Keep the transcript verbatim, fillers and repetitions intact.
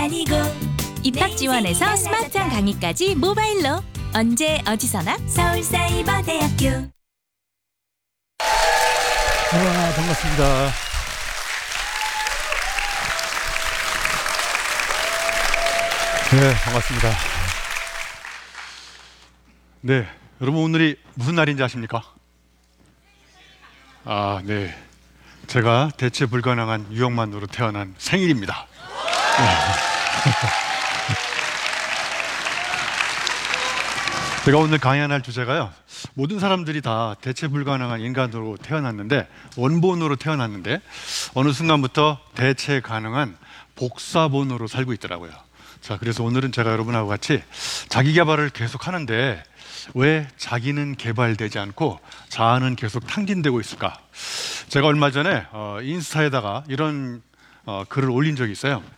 기다리고 입학 지원에서 스마트한 강의까지 모바일로 언제 어디서나 서울사이버대학교. 와, 반갑습니다. 네, 반갑습니다. 네, 여러분 오늘이 무슨 날인지 아십니까? 아, 네. 제가 대체 불가능한 유형만으로 태어난 생일입니다. 네. 제가 오늘 강연할 주제가요, 모든 사람들이 다 대체 불가능한 인간으로 태어났는데, 원본으로 태어났는데 어느 순간부터 대체 가능한 복사본으로 살고 있더라고요. 자, 그래서 오늘은 제가 여러분하고 같이 자기 개발을 계속 하는데 왜 자기는 개발되지 않고 자아는 계속 탕진되고 있을까? 제가 얼마 전에 어, 인스타에다가 이런 어, 글을 올린 적이 있어요.